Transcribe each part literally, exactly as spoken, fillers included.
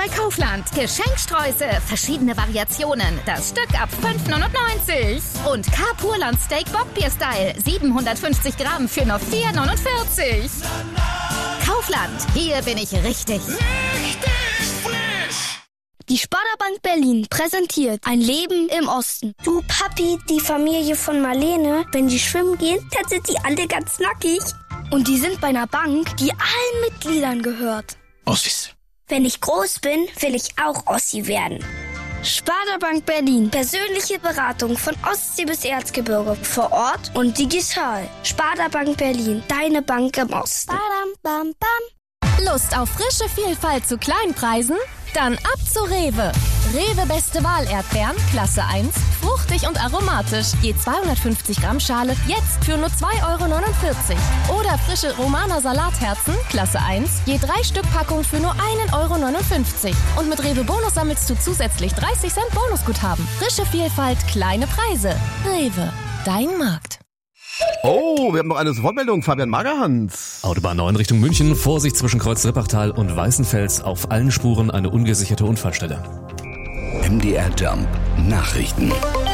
bei Kaufland. Geschenksträuße, verschiedene Variationen. Das Stück ab fünf neunundneunzig. Und K-Purland Steak Bockbier-Style. siebenhundertfünfzig Gramm für nur vier neunundvierzig. Kaufland, hier bin ich richtig. Richtig frisch! Die Sparda-Bank Berlin präsentiert ein Leben im Osten. Du Papi, die Familie von Marlene, wenn die schwimmen gehen, dann sind die alle ganz nackig. Und die sind bei einer Bank, die allen Mitgliedern gehört. Ossis. Wenn ich groß bin, will ich auch Ossi werden. Sparda-Bank Berlin. Persönliche Beratung von Ostsee bis Erzgebirge. Vor Ort und digital. Sparda-Bank Berlin. Deine Bank im Osten. Badam, bam, bam. Lust auf frische Vielfalt zu Kleinpreisen? Dann ab zu Rewe. Rewe Beste Wahl Erdbeeren, Klasse eins, fruchtig und aromatisch. Je zweihundertfünfzig Gramm Schale, jetzt für nur zwei Euro neunundvierzig. Oder frische Romaner Salatherzen, Klasse eins, je drei Stück Packung für nur ein Euro neunundfünfzig. Und mit Rewe Bonus sammelst du zusätzlich dreißig Cent Bonusguthaben. Frische Vielfalt, kleine Preise. Rewe, dein Markt. Oh, wir haben noch eine Sofortmeldung. Fabian Magerhans. Autobahn neun Richtung München. Vorsicht zwischen Kreuz Rippachtal und Weißenfels. Auf allen Spuren eine ungesicherte Unfallstelle. M D R Jump Nachrichten.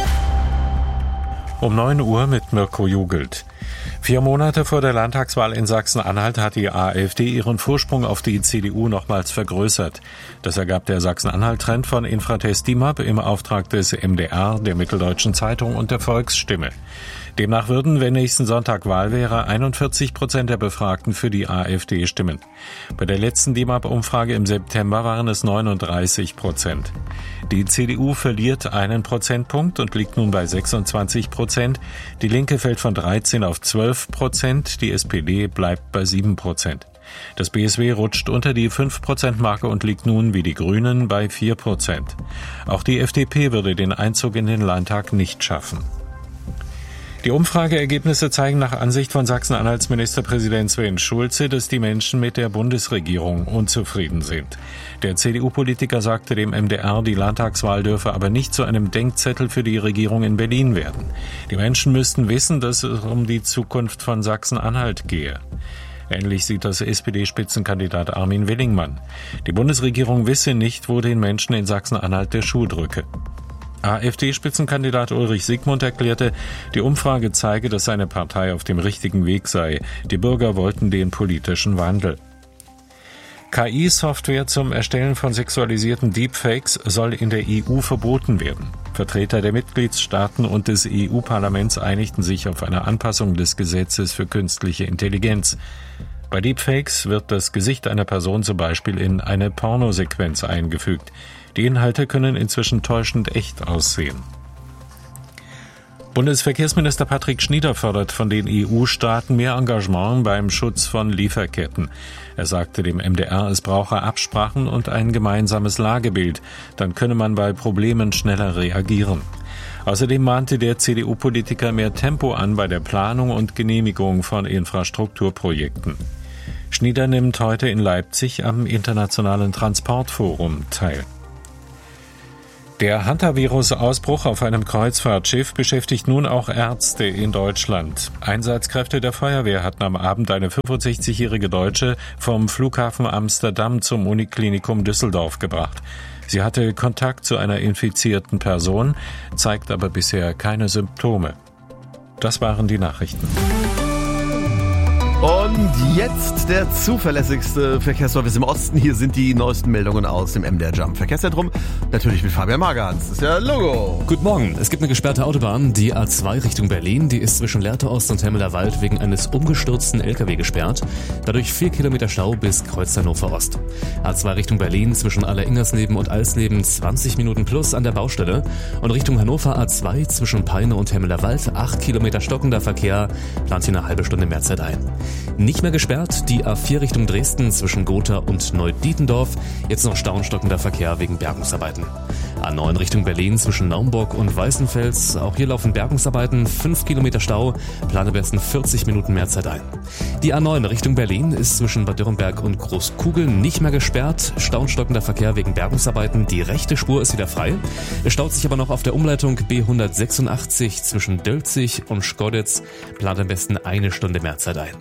Um neun Uhr mit Mirko Jugelt. Vier Monate vor der Landtagswahl in Sachsen-Anhalt hat die AfD ihren Vorsprung auf die C D U nochmals vergrößert. Das ergab der Sachsen-Anhalt-Trend von Infratest DIMAP im Auftrag des M D R, der Mitteldeutschen Zeitung und der Volksstimme. Demnach würden, wenn nächsten Sonntag Wahl wäre, einundvierzig Prozent der Befragten für die AfD stimmen. Bei der letzten DIMAP-Umfrage im September waren es neununddreißig Prozent. Die C D U verliert einen Prozentpunkt und liegt nun bei sechsundzwanzig Prozent. Die Linke fällt von dreizehn auf zwölf Prozent. Die S P D bleibt bei sieben Prozent. Das B S W rutscht unter die fünf Prozent Marke und liegt nun wie die Grünen bei vier Prozent. Auch die F D P würde den Einzug in den Landtag nicht schaffen. Die Umfrageergebnisse zeigen nach Ansicht von Sachsen-Anhalts Ministerpräsident Sven Schulze, dass die Menschen mit der Bundesregierung unzufrieden sind. Der C D U-Politiker sagte dem M D R, die Landtagswahl dürfe aber nicht zu einem Denkzettel für die Regierung in Berlin werden. Die Menschen müssten wissen, dass es um die Zukunft von Sachsen-Anhalt gehe. Ähnlich sieht das S P D-Spitzenkandidat Armin Willingmann. Die Bundesregierung wisse nicht, wo den Menschen in Sachsen-Anhalt der Schuh drücke. AfD-Spitzenkandidat Ulrich Siegmund erklärte, die Umfrage zeige, dass seine Partei auf dem richtigen Weg sei. Die Bürger wollten den politischen Wandel. K I-Software zum Erstellen von sexualisierten Deepfakes soll in der E U verboten werden. Vertreter der Mitgliedstaaten und des E U-Parlaments einigten sich auf eine Anpassung des Gesetzes für künstliche Intelligenz. Bei Deepfakes wird das Gesicht einer Person zum Beispiel in eine Pornosequenz eingefügt. Die Inhalte können inzwischen täuschend echt aussehen. Bundesverkehrsminister Patrick Schnieder fordert von den E U-Staaten mehr Engagement beim Schutz von Lieferketten. Er sagte dem M D R, es brauche Absprachen und ein gemeinsames Lagebild. Dann könne man bei Problemen schneller reagieren. Außerdem mahnte der C D U-Politiker mehr Tempo an bei der Planung und Genehmigung von Infrastrukturprojekten. Schnieder nimmt heute in Leipzig am Internationalen Transportforum teil. Der Hantavirus-Ausbruch auf einem Kreuzfahrtschiff beschäftigt nun auch Ärzte in Deutschland. Einsatzkräfte der Feuerwehr hatten am Abend eine fünfundsechzigjährige Deutsche vom Flughafen Amsterdam zum Uniklinikum Düsseldorf gebracht. Sie hatte Kontakt zu einer infizierten Person, zeigt aber bisher keine Symptome. Das waren die Nachrichten. Und jetzt der zuverlässigste Verkehrsservice im Osten. Hier sind die neuesten Meldungen aus dem M D R Jump Verkehrszentrum. Natürlich mit Fabian Magerhans. Das ist ja Logo. Guten Morgen. Es gibt eine gesperrte Autobahn, die A zwei Richtung Berlin. Die ist zwischen Lehrte Ost und Hemmeler Wald wegen eines umgestürzten L K W gesperrt. Dadurch vier Kilometer Stau bis Kreuz Hannover Ost. A zwei Richtung Berlin zwischen Aller-Ingersleben und Alsleben zwanzig Minuten plus an der Baustelle. Und Richtung Hannover A zwei zwischen Peine und Hemmeler Wald acht Kilometer stockender Verkehr. Plant hier eine halbe Stunde Mehrzeit ein. Nicht mehr gesperrt, die A vier Richtung Dresden zwischen Gotha und Neudietendorf. Jetzt noch stauenstockender Verkehr wegen Bergungsarbeiten. A neun Richtung Berlin zwischen Naumburg und Weißenfels. Auch hier laufen Bergungsarbeiten, fünf Kilometer Stau, plane besten vierzig Minuten Mehrzeit ein. Die A neun Richtung Berlin ist zwischen Bad Dürrenberg und Großkugeln nicht mehr gesperrt. Stauenstockender Verkehr wegen Bergungsarbeiten, die rechte Spur ist wieder frei. Es staut sich aber noch auf der Umleitung B hundertsechsundachtzig zwischen Dölzig und Schkoditz, plant am besten eine Stunde Mehrzeit ein.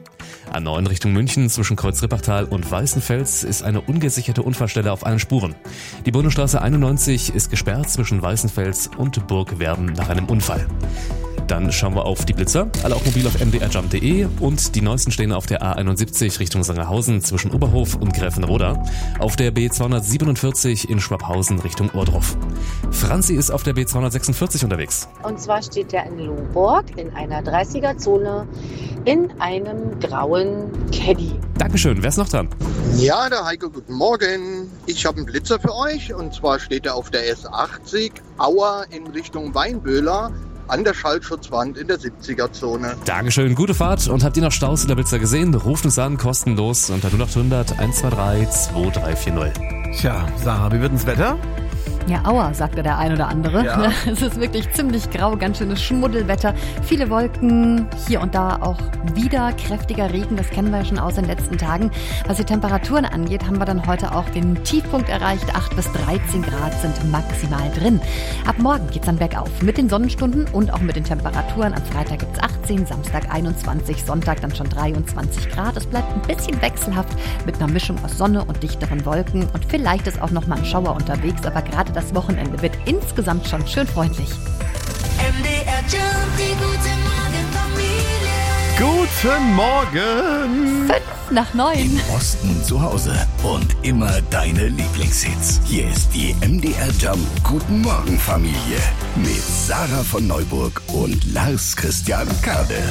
A neun Richtung München zwischen Kreuz-Rippachtal und Weißenfels ist eine ungesicherte Unfallstelle auf allen Spuren. Die Bundesstraße einundneunzig ist gesperrt zwischen Weißenfels und Burgwerden nach einem Unfall. Dann schauen wir auf die Blitzer, alle auch mobil auf m d r jump punkt d e und die neuesten stehen auf der A einundsiebzig Richtung Sangerhausen zwischen Oberhof und Gräfenroda, auf der B zweihundertsiebenundvierzig in Schwabhausen Richtung Ohrdruf. Franzi ist auf der B zweihundertsechsundvierzig unterwegs. Und zwar steht der in Lohburg in einer dreißiger-Zone in einem grauen Caddy. Dankeschön, wer ist noch dran? Ja, der Heiko, guten Morgen. Ich habe einen Blitzer für euch und zwar steht er auf der S achtzig, Auer in Richtung Weinböhler, an der Schallschutzwand in der siebziger-Zone. Dankeschön, gute Fahrt. Und habt ihr noch Staus in der Blitzer gesehen? Ruft uns an, kostenlos unter null acht hundert eins zwei drei zwei drei vier null. Tja, Sarah, wie wird ins Wetter? Ja, aua, sagte der ein oder andere. Ja. Es ist wirklich ziemlich grau, ganz schönes Schmuddelwetter. Viele Wolken, hier und da auch wieder kräftiger Regen, das kennen wir ja schon aus den letzten Tagen. Was die Temperaturen angeht, haben wir dann heute auch den Tiefpunkt erreicht. acht bis dreizehn Grad sind maximal drin. Ab morgen geht's dann bergauf mit den Sonnenstunden und auch mit den Temperaturen. Am Freitag gibt's achtzehn, Samstag einundzwanzig, Sonntag dann schon dreiundzwanzig Grad. Es bleibt ein bisschen wechselhaft mit einer Mischung aus Sonne und dichteren Wolken. Und vielleicht ist auch noch mal ein Schauer unterwegs, aber gerade das Wochenende wird insgesamt schon schön freundlich. M D R Jump, die gute Morgen Familie. Guten Morgen! Fünf nach neun. Im Osten zu Hause und immer deine Lieblingshits. Hier ist die M D R Jump Guten Morgen Familie mit Sarah von Neuburg und Lars Christian Kade.